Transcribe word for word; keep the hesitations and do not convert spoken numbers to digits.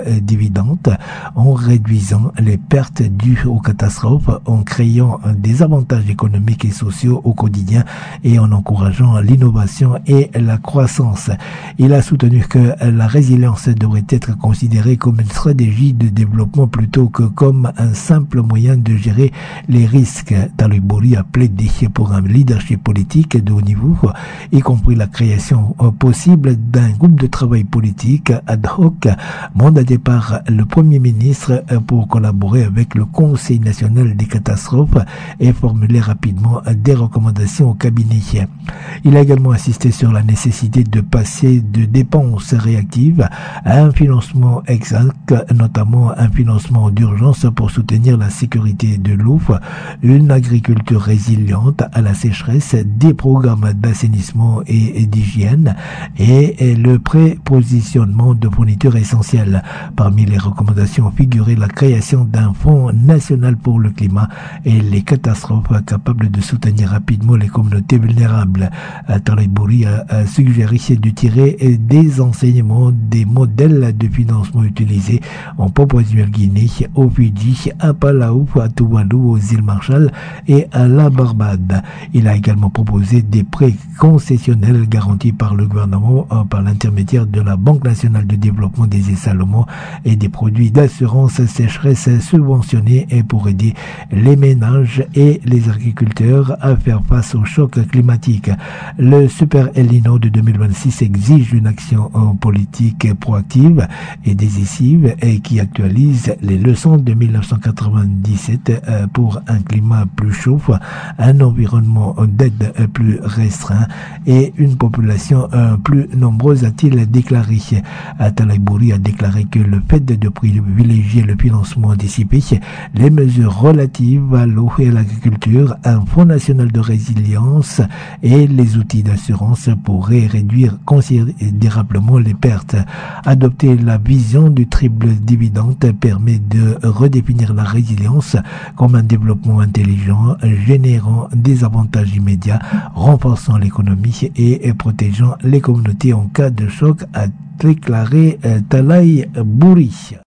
dividendes en réduisant les pertes dues aux catastrophes, en créant des avantages économiques et sociaux au quotidien et en encourageant l'innovation et la croissance. Il a soutenu que la résilience devrait être considérée comme une stratégie de développement plutôt que comme un simple moyen de gérer les risques. Talib Bouri a plaidé pour un leadership politique de haut niveau, y compris la création possible d'un groupe de travail politique ad hoc mandaté par le Premier ministre pour collaborer avec le Conseil national des catastrophes et formuler rapidement des recommandations au cabinet. Il a également insisté sur la nécessité de passer de dépenses réactives à un financement exact, notamment un financement d'urgence pour soutenir la sécurité de l'eau, une agriculture résiliente à la sécheresse, des programmes d'assainissement et d'hygiène et le prépositionnement de fournitures essentielles. Parmi les recommandations figurait la création d'un fonds national pour le climat et les catastrophes capables de soutenir rapidement les communautés vulnérables. Talib Bouri a suggéré de tirer des enseignements des modèles de financement utilisés en Papouasie-Nouvelle-Guinée, au Fidji, à Palau, à Tuvalu, aux îles Marshall et à la Barbade. Il a également proposé des prêts concessionnels garantis par le gouvernement par l'intermédiaire de la Banque nationale de développement des îles Salomon et des produits d'assurance sécheresse subventionnés pour aider les ménages et les agriculteurs à faire face au choc climatique. Le Super El Niño de deux mille vingt-six exige une action politique proactive et décisive et qui actualise les leçons de mille neuf cent quatre-vingt-dix-sept pour un climat plus chaud, un environnement d'aide plus restreint et une population plus nombreuse, a-t-il déclaré. Talib Bouri a déclaré que le fait de privilégier le financement anticipé, les mesures relatives à l'eau et à l'agriculture, un fonds national de résilience et les outils d'assurance pourraient réduire considérablement les pertes. Adopter la vision du triple dividende permet de redéfinir la résilience comme un développement intelligent, générant des avantages immédiats, renforçant l'économie et protégeant les communautés en cas de choc, a déclaré Talib Bouri.